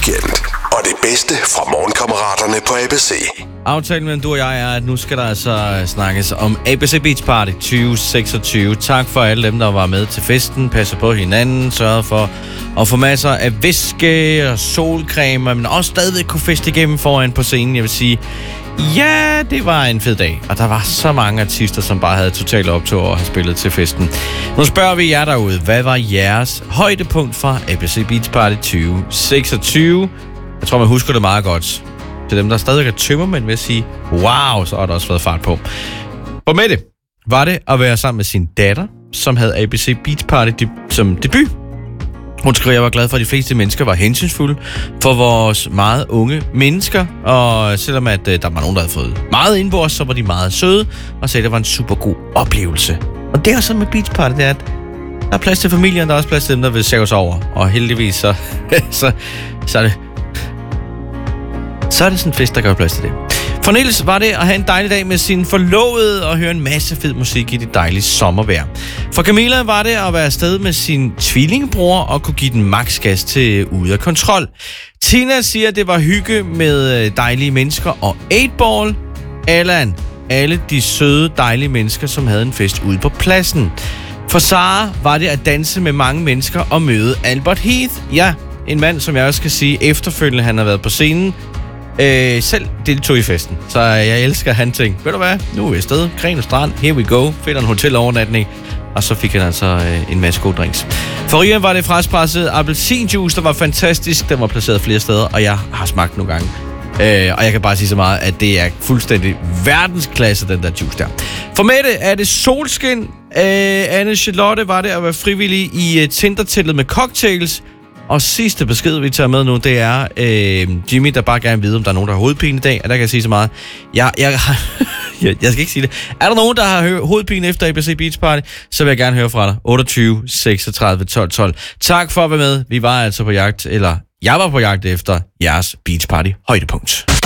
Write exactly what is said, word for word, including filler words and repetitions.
weekend. Og det bedste fra morgenkammeraterne på A B C. Aftalen mellem du og jeg er, at nu skal der altså snakkes om A B C Beach Party tyve seksogtyve. Tak for alle dem, der var med til festen. Passer på hinanden. Sørger for at få masser af væske og solcreme, men også stadigvæk kunne feste igennem foran på scenen. Jeg vil sige, ja, det var en fed dag. Og der var så mange artister, som bare havde totalt optog og har spillet til festen. Nu spørger vi jer derude, hvad var jeres højdepunkt fra A B C Beach Party tyve seksogtyve? Jeg tror, man husker det meget godt. Til dem, der stadig er tømmermænd, vil jeg sige, wow, så har der også været fart på. For Mette var det at være sammen med sin datter, som havde A B C Beach Party som debut. Hun skriver, jeg var glad for, at de fleste mennesker var hensynsfulde for vores meget unge mennesker. Og selvom at, der var nogen, der havde fået meget indbords, så var de meget søde. Og sagde, at det var en super god oplevelse. Og det er sådan med Beach Party, det er, at der er plads til familien, der er også plads til dem, der vil save sig over. Og heldigvis, så, så, så er det... Så er det sådan en fest, der gør plads til det. For Niels var det at have en dejlig dag med sin forlovede og høre en masse fed musik i det dejlige sommervejr. For Camilla var det at være afsted med sin tvillingebror og kunne give den maks gas til ude af kontrol. Tina siger, at det var hygge med dejlige mennesker og otte ball. Allan, alle de søde, dejlige mennesker, som havde en fest ude på pladsen. For Sara var det at danse med mange mennesker og møde Albert Heath. Ja, en mand, som jeg også skal sige, efterfølgende han har været på scenen. Øh, selv deltog i festen. Så jeg elsker, at han tænkte, ved du hvad, nu er vi afsted, Gren og Strand, here we go, finder en hotelovernatning, og så fik han altså øh, en masse gode drinks. For Ria var det friskpresset appelsinjuice, der var fantastisk, den var placeret flere steder, og jeg har smagt nogle gange. Øh, og jeg kan bare sige så meget, at det er fuldstændig verdensklasse, den der juice der. For Mette er det solskin. Øh, Anne Charlotte var det at være frivillig i uh, Tinder-teltet med cocktails. Og sidste besked, vi tager med nu, det er øh, Jimmy, der bare gerne vil vide, om der er nogen, der har hovedpine i dag. Og der kan jeg sige så meget. Jeg, jeg, jeg, jeg skal ikke sige det. Er der nogen, der har hovedpine efter A B C Beach Party, så vil jeg gerne høre fra dig. otteogtyve seksogtredive tolv tolv. Tak for at være med. Vi var altså på jagt, eller jeg var på jagt efter jeres Beach Party højdepunkt.